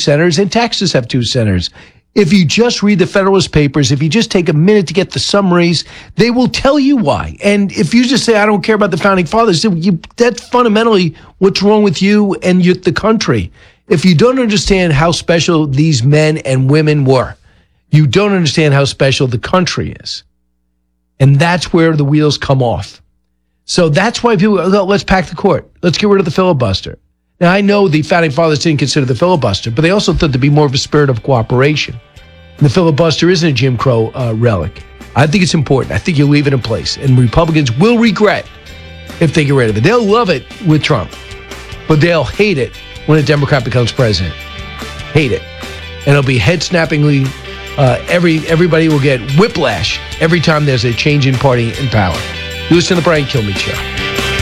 senators, and Texas have 2 senators. If you just read the Federalist Papers, if you just take a minute to get the summaries, they will tell you why. And if you just say, I don't care about the Founding Fathers, that's fundamentally what's wrong with you and the country. If you don't understand how special these men and women were, you don't understand how special the country is. And that's where the wheels come off. So that's why people go, let's pack the court. Let's get rid of the filibuster. Now, I know the Founding Fathers didn't consider the filibuster, but they also thought there'd be more of a spirit of cooperation. And the filibuster isn't a Jim Crow relic. I think it's important. I think you leave it in place. And Republicans will regret if they get rid of it. They'll love it with Trump, but they'll hate it when a Democrat becomes president. Hate it. And it'll be head-snappingly, everybody will get whiplash every time there's a change in party in power. You listen to the Brian Kilmeade Show.